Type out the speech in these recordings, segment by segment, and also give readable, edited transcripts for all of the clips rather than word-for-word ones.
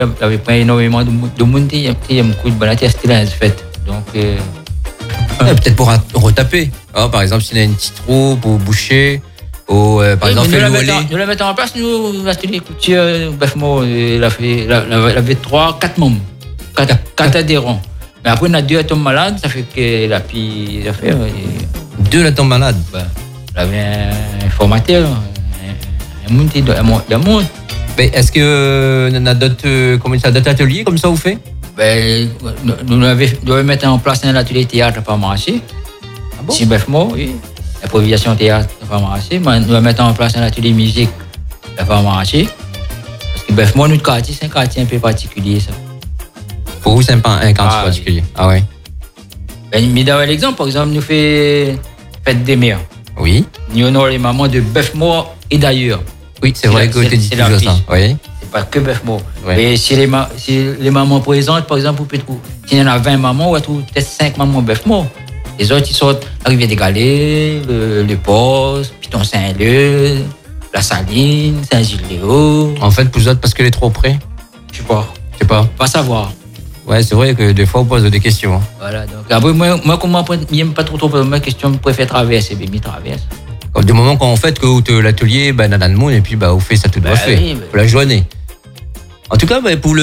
il n'y avait pas énormément de monde, il y a beaucoup de balades, c'était la fête. Donc, peut-être pour retaper. Par exemple, s'il y a une petite roue pour boucher, ou par exemple, nous la mettons en place, nous, l'atelier couture, Beffemont, il avait 3-4 membres, 4 adhérents. Mais après, on a 2 qui tombent malades, ça fait que la pire affaire. 2 qui tombent malades? Il avait un formateur, un monde. Mais est-ce que on a d'autres ateliers comme ça vous faites? Nous devons mettre en place un atelier théâtre à Parmarché. Ah bon? Si Beffemont, oui. Improvisation théâtre à Parmarché. Nous devons mettre en place un atelier musique à Parmarché. Parce que Beffemont, notre quartier, c'est un quartier un peu particulier, ça. Pour vous, c'est un quartier particulier. Ah ouais. Mais dans l'exemple, par exemple, nous faisons Fête des Mères. Oui. Nous honorons les mamans de Beffemont et d'ailleurs. Oui, c'est vrai que tu dis toujours ça. Oui. C'est pas que Beffemont. Mais si les mamans présentes, par exemple, s'il y en a 20 mamans, on va trouver peut-être 5 mamans Beffemont. Les autres, ils sont la Rivière des Galets, le Poste, Piton Saint-Leu, la Saline, Saint-Gilles-Léo. En fait, pour les autres, parce qu'elle est trop près? Je sais pas. Pas savoir. Ouais, c'est vrai que des fois, on pose des questions. Voilà. Donc, après, moi comme moi, j'aime pas trop ma question, je préfère traverser, mais je traverse. Du moment qu'on fait que l'atelier, Nana de Monde, et puis, on fait ça tout de fait. Oui, pour la journée. En tout cas, pour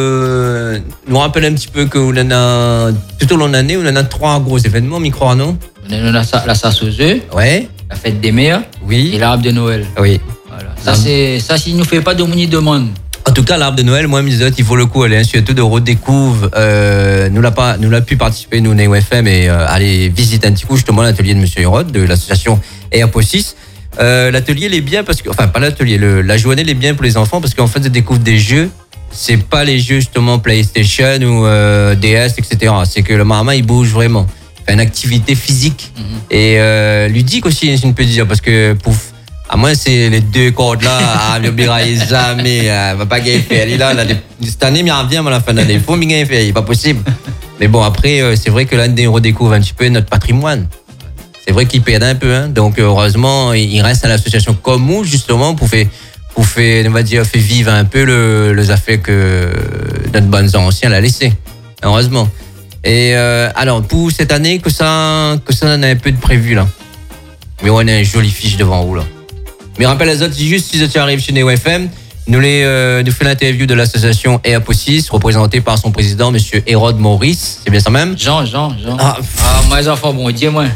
nous rappelle un petit peu que tout au long de l'année, on en a 3 gros événements, micro, non? On a la chasse aux œufs. Ouais. La fête des mères. Oui. Et l'arbre de Noël. Oui. Voilà. Ça, s'il nous fait pas de demande. En tout cas, l'arbre de Noël, moi, il faut le coup aller surtout de redécouvre. Nous l'a pu participer, nous, Neo FM, et aller visiter un petit coup, justement, l'atelier de Monsieur Hérode, de l'association ERPO6. L'atelier, il est bien parce que, enfin, pas l'atelier, la journée, il est bien pour les enfants parce qu'en fait, ils découvrent des jeux. C'est pas les jeux, justement, PlayStation ou DS, etc. C'est que le maman, il bouge vraiment. Il fait une activité physique et ludique aussi, si on peut dire, parce que, à moins c'est les 2 cordes là, le biraille jamais, va pas gagner faire. Cette année, il revient à la fin d'année. Il faut gagner faire, c'est pas possible. Mais bon, après, c'est vrai que là, on redécouvre un petit peu notre patrimoine. C'est vrai qu'il perd un peu, hein. Donc, heureusement, il reste à l'association comme nous, justement, pour faire, on va dire, fait vivre un peu les affaires que notre bon ancien l'a laissé. Heureusement. Et, alors, pour cette année, que ça en a un peu de prévu, là. Mais on a une jolie fiche devant vous, là. Mais rappelle les autres, juste si tu arrives chez Neo FM, nous fait l'interview de l'association ERPO6, représentée par son président, Monsieur Hérode Maurice. C'est bien ça même? Jean. Moi, les enfants, bon Dieu, moi.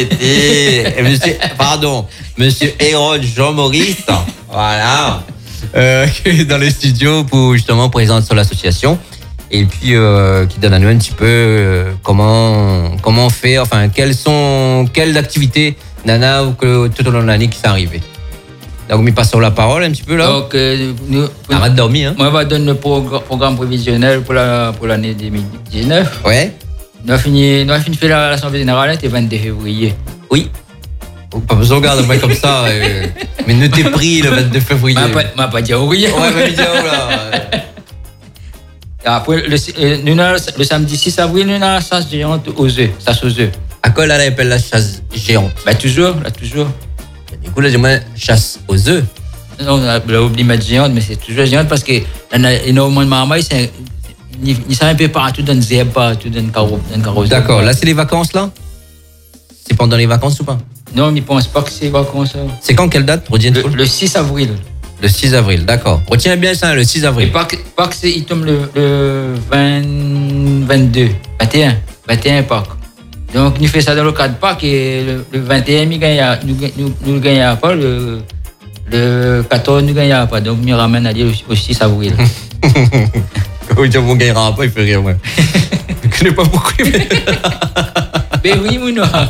Monsieur Hérode Jean Maurice. Voilà. Dans les studios pour justement présenter sur l'association. Et puis, qui donne à nous un petit peu comment on fait, enfin, quelles activités, Nana, ou que tout au long de l'année qui s'est arrivé. Donc, nous passons la parole un petit peu là. Donc, on va dormir. Hein. Moi, on va donner le programme prévisionnel pour l'année 2019. Ouais. Nous avons fini de faire l'Assemblée générale, c'était le 22 février. Oui. Pas besoin de regarder comme ça. Mais ne t'es pris le 22 février. Je pas dire oui. Ouais, mais dire là. Après, le samedi 6 avril, nous avons la chasse géante aux œufs. Chasse aux œufs. À quoi là, on appelle la chasse géante? Toujours. Du coup, là, j'aimerais chasse aux œufs. Non, on a oublié de mettre géante, mais c'est toujours géante parce qu'il y a énormément de marmailles. Ils sont un peu partout dans les herbes, partout dans le carrosse. D'accord. Là, c'est les vacances, là? C'est pendant les vacances ou pas? Non, je ne pense pas que c'est les vacances. C'est quand, quelle date? Le 6 avril. Le 6 avril, d'accord. Retiens bien ça, le 6 avril. Et Pâques, il tombe le 22, 21 Pâques. Donc, nous faisons ça dans le cadre de Pâques et le 21, nous ne gagnons pas. Le 14, nous ne gagnons pas. Donc, nous ramène à dire au 6 avril. Oui, on ne gagnera pas, il fait rire, ouais. Je ne connais pas pourquoi. Ben oui, mon noir.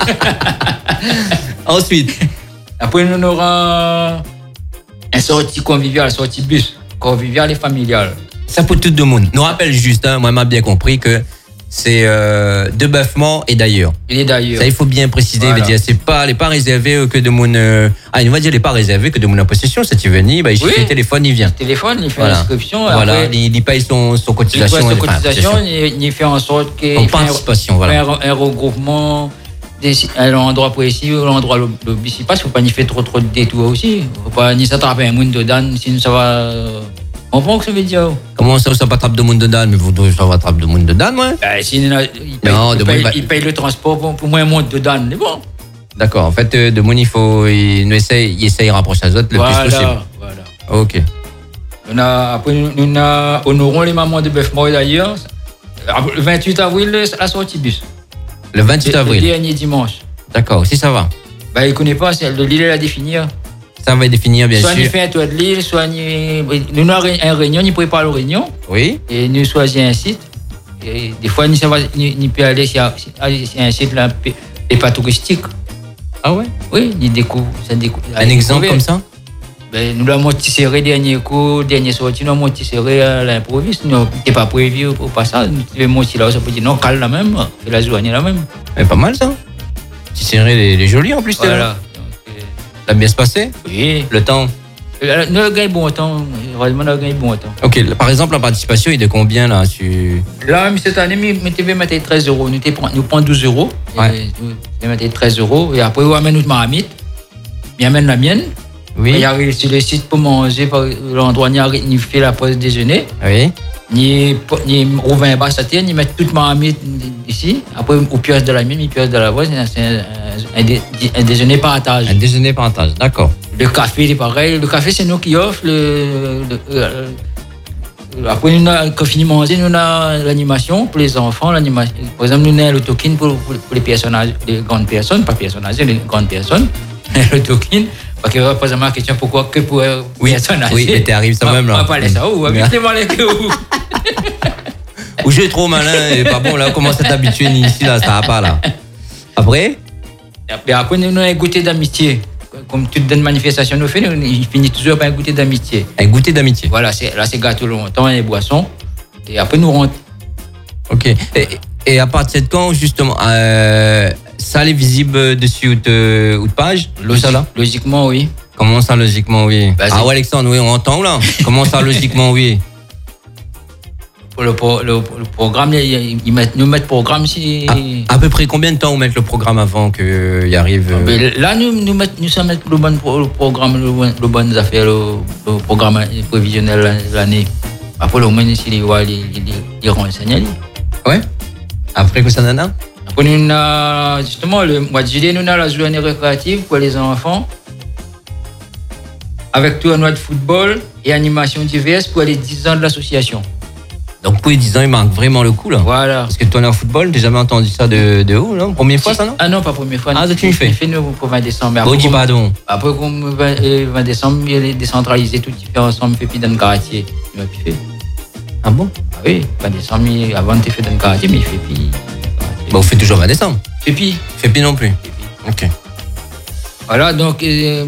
Ensuite. Après, nous aurons une sortie conviviale, une sortie bus, conviviale et familiale. Ça pour tout le monde. Nous rappelle juste, hein, moi, j'ai bien compris que c'est de Beffemont et d'ailleurs. Il est d'ailleurs. Ça, il faut bien préciser. Voilà. Dire, c'est pas réservé que de mon. On va dire, il n'est pas réservé que de mon en possession. Si tu veux venir, il suffit le téléphone, il vient. Le téléphone, il fait l'inscription. Voilà, après, il paye son cotisation. Il paye son cotisation, il fait en sorte qu'il un regroupement. À l'endroit précis, à l'endroit le bus il passe, il ne faut pas y faire trop de détours aussi. Il ne faut pas ni s'attraper un monde dedans, sinon ça va On comprend que ça veut dire. Comment ça pas attrape de monde dedans? Mais vous devez savoir attrape de monde dedans, moi. Il paye le transport pour moi, monte dedans, c'est bon. D'accord, en fait, de monde, il essaye de rapprocher les autres le plus possible. Voilà. Ok. Après, nous honorons les mamans de bœuf mort d'ailleurs. Le 28 avril, la sortie bus. Le 28 avril. Le dernier dimanche. D'accord, si ça va. Il ne connaît pas, le Lille est à définir. Ça va définir, bien soit sûr. Soit nous fait un toit de Lille, soit nous avons une réunion, nous préparons la réunion. Oui. Et nous choisissons un site. Et des fois, nous peut aller sur un site là, et pas touristique. Ah ouais? Oui, nous découvrons. Un exemple comme ça? Nous l'avons tissé dernier coup, dernier sortie, nous l'avons tissé à l'improviste. Nous n'étions pas prévu au passage. Nous devons monter là, ça peut dire non, calme la même, et la journée la même. Mais pas mal ça. Tisser les jolis en plus. Voilà. Ça a bien se passé? Oui. Le temps? Nous avons gagné bon temps. Heureusement, nous avons gagné bon temps. Ok, par exemple, la participation est de combien là? Là, cette année, nous devons mettre 13 €. Nous prenons 12 €. Ouais. Nous devons mettre 13 €. Et après, nous amène notre marmite. Nous amène la mienne. Oui. Il y a sur le site pour manger, par l'endroit où nous fait la pause déjeuner. Oui. Ni ouvre un bas, ni mettre toute ma marmite ici. Après, au pièce de la mienne, au pièce de la voix, c'est un déjeuner partage. Un déjeuner partage, d'accord. Le café, c'est pareil. Le café, c'est nous qui offrons. Après, quand on finit de manger, nous avons l'animation pour les enfants. Par exemple, nous avons le token pour les personnes âgées, les grandes personnes, pas personnes âgées, les grandes personnes. Le token. Parce que je pose ma question, pourquoi que pour les personnes âgées? Oui, mais tu arrives ça même là. On va pas laisser ça où? On va vite voir les où. Ou j'ai trop malin et pas bon là, on commence à t'habituer ici là, ça va pas là. Après? Et après, nous avons un goûter d'amitié. Comme toute bonne manifestation nous fait, il finit toujours par un goûter d'amitié. Un goûter d'amitié. Voilà, là c'est gâteau longtemps et boissons. Et après nous rentrons. Ok. Et à partir de quand justement ça est visible dessus ou de page? Logiquement oui. Comment ça logiquement oui? Ah ouais Alexandre, oui, on entend là. Comment ça logiquement oui? Pour le programme, nous mettent le programme si. À peu près combien de temps on met le programme avant qu'il arrive? Là, nous sommes mettre le bon programme, le bon affaire, le programme prévisionnel l'année. Après, au moins, ici, ils renseignent. Ouais. Après que ça n'en a? Après, nous avons, justement, le mois de juillet, nous avons la journée récréative pour les enfants. Avec tournoi de football et animation diverses pour les 10 ans de l'association. Donc pour les 10 ans, il marque vraiment le coup là. Voilà. Parce que toi, en football, t'as jamais entendu ça de haut, non? Première fois ça, non? Ah non, pas première fois. Ah, ça tu fais? Fait nous pour 20 décembre. Bon, dis pardon. Après, comme 20 décembre, il est décentralisé, tout fait ensemble, fait puis dans le quartier. Il m'a fait. Ah bon? Ah oui, 20 décembre, avant, tu fait dans le quartier, mais il fait puis. Bah, vous faites toujours 20 décembre? Fait puis. Fait puis non plus? Ok. Voilà, donc,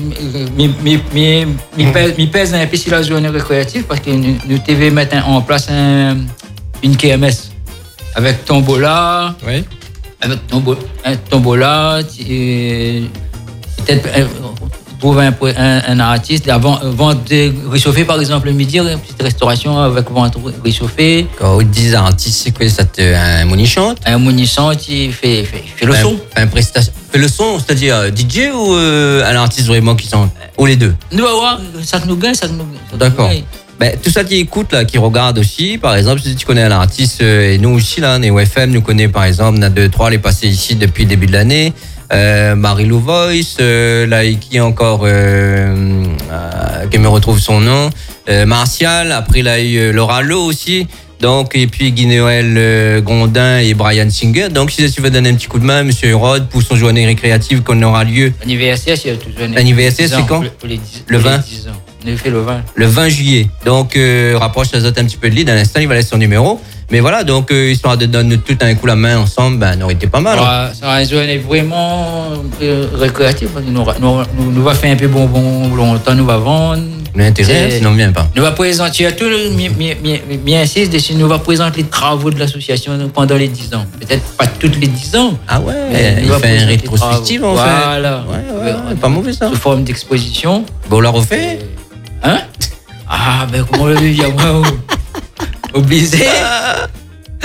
mi pèse un peu sur la journée récréative parce que nous devons mettre en place une KMS avec tombola. Oui. Avec tombola, peut-être trouver un artiste avant de réchauffer par exemple le midi, une petite restauration avec vente réchauffée. Quand on dit artiste, c'est quoi ça? Un monichant? Un monichant qui fait le son. Un prestation. Fait le son, c'est-à-dire DJ ou un artiste vraiment qui chante? Ou les deux? Nous allons voir, ça nous gagne, ça nous. D'accord. Ben, tout ça qui écoute, là, qui regarde aussi, par exemple, si tu connais un artiste, et nous aussi, là, Neo FM, nous connaît par exemple, on a 2-3, elle est passée ici depuis le début de l'année. Marie-Lou Voice, là, qui encore, que me retrouve son nom. Martial, après, là, il y a eu Laura Lowe aussi. Donc, et puis Guy-Noël Gondin et Brian Singer. Donc, si tu veux donner un petit coup de main, Monsieur Rod, pour son journée récréative qu'on aura lieu. L'anniversaire, c'est toujours l'anniversaire, c'est quand? Le 20. On a fait le 20. Le 20 juillet. Donc, rapproche les autres un petit peu de lui. Dans l'instant, il va laisser son numéro. Mais voilà, donc, histoire de donner tout un coup la main ensemble, ben, on aurait été pas mal. Ça sera une journée vraiment récréative. Nous va faire un peu bonbon longtemps, nous va vendre. L'intérêt, sinon on ne vient pas. Nous va présenter, tout le insiste dessus, nous va présenter les travaux de l'association pendant les 10 ans. Peut-être pas toutes les 10 ans. Ah ouais, il fait un rétrospective en fait. Voilà. Ouais, pas mauvais ça. Sous forme d'exposition. Bon, on l'a refait. Hein? Ah, ben comment le vit, moi, obligé.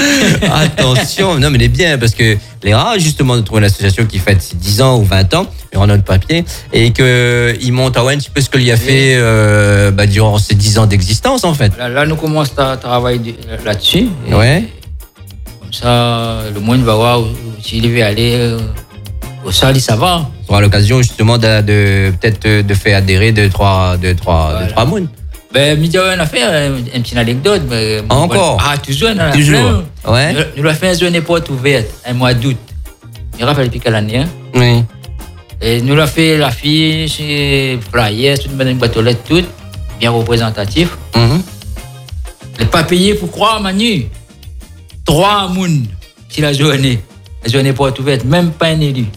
Attention, non mais il est bien parce que les rares justement de trouver une association qui fête ses 10 ans ou 20 ans, sur un autre papier, et qu'il montre un petit peu ce qu'il a fait durant ses 10 ans d'existence, en fait. Là, nous commençons à travailler là-dessus. Ouais. Comme ça, le monde va voir s'il veut aller au sol, ça va. On aura l'occasion, justement, peut-être de faire adhérer deux, trois mounes. Ben, on a fait une petite anecdote. Mais, encore? Toujours. Toujours. Ouais. Nous avons fait une journée porte ouverte, un mois d'août. Il rappelle depuis quelle année, hein? Oui. Et nous avons fait l'affiche, flyers, toute une boîte aux lettres, tout, bien représentatif. Les pas payés pour croire, Manu. 3 mounes, c'est la journée porte ouverte, même pas un élu.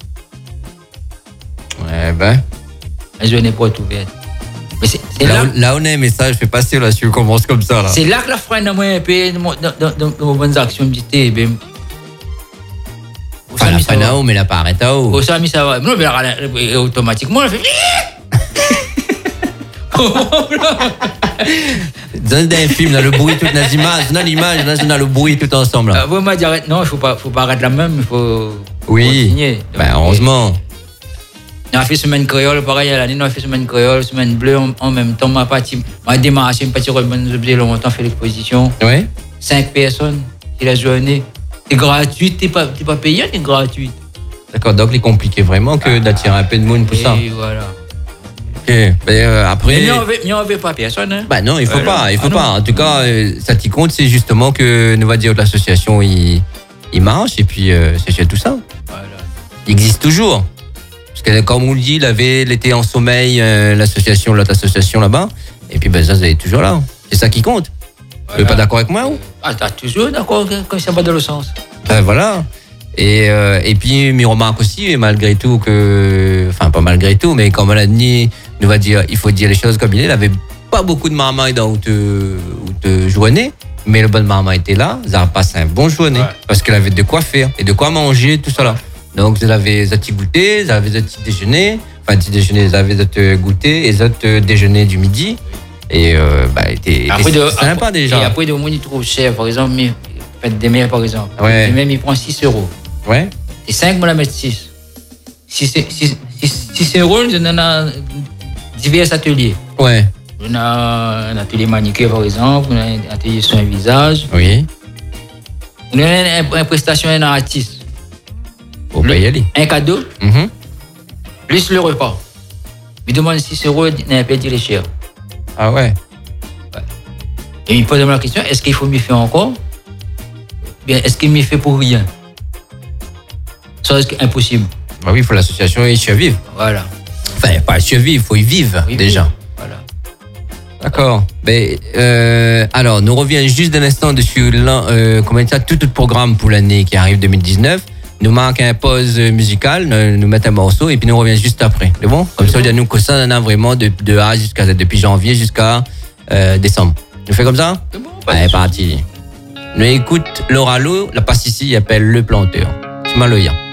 Ouais, ben. La journée porte ouverte. Mais c'est là, on a un message fait passer, là, si on commence comme ça, là. C'est là que la freine a moins payé dans nos bonnes actions, me dit, ben. Enfin, la freine à eau, mais la pas arrêté à eau. Au Sami, ça va. Non, mais automatiquement, on fait. Dans un film, dans le bruit, toutes les images, dans l'image, dans le bruit, tout ensemble. Vous m'avez dit, arrête, non, il faut pas arrêter la même, il faut. Oui. Ben, heureusement. On a fait semaine créole, pareil, à l'année, on a fait semaine créole, semaine bleue, en même temps, ma démarche, une petite robe, nous obligés longtemps, fait l'exposition. Oui. 5 personnes, c'est la journée. C'est gratuit, t'es pas payé, c'est gratuit. D'accord, donc il est compliqué vraiment que d'attirer un peu de monde pour ça. Et voilà. Ok, ben, après. Mais on veut pas personne, hein. Ben non, il faut pas. En tout cas, ça qui compte, c'est justement que, nous va dire, l'association, il marche, et puis, c'est tout ça. Voilà. Il existe toujours. Parce que, comme on le dit, il était en sommeil, l'autre association là-bas, et puis, ben, ça, c'est toujours là. C'est ça qui compte. Voilà. Tu n'es pas d'accord avec moi, ou? T'as toujours d'accord quand ça va dans le sens. Ben voilà. Et puis, me remarque aussi, malgré tout, enfin, pas malgré tout, mais comme on l'a dit, nous va dire, il faut dire les choses comme il est. Il avait pas beaucoup de marmailles dans où te journée, mais le bon marmaille était là. Ça a passé un bon journée, parce qu'elle avait de quoi faire et de quoi manger, tout ça là. Donc, vous avez des petits goûter, vous avez des petits déjeuners, enfin, petit déjeuner, vous avez des goûter et des autres déjeuners du midi. Et, c'était sympa déjà. Et après, de monde, il trouve cher, par exemple, faites des meilleurs, par exemple. Ouais. Et même, il prend 6 euros. Ouais. Et 5, on la met 6. 6 euros, on a divers ateliers. Ouais. On a un atelier manicure, par exemple, on a un atelier soin visage. Oui. On a une prestation d'un artiste. Faut pas y aller. Un cadeau, plus le repas. Il demande 6 euros, il n'a pas dit cher. Ah ouais. Et il pose la question, est-ce qu'il faut m'y faire encore? Bien, est-ce qu'il m'y fait pour rien? Ça, c'est impossible. Bah oui, il faut l'association et survivre. Voilà. Enfin, pas survivre, il faut y vivre déjà. Voilà. D'accord. Alors, nous reviens juste d'un instant dessus tout le programme pour l'année qui arrive 2019. Nous marquons une pause musicale, nous mettons un morceau et puis nous revenons juste après. C'est bon? Comme ça, nous, que ça, on en a vraiment depuis janvier jusqu'à décembre. Nous fait comme ça? C'est bon. Allez, parti. Nous écoute Laura Lo, la passe ici, il appelle Le Planteur. Tu m'as le lien.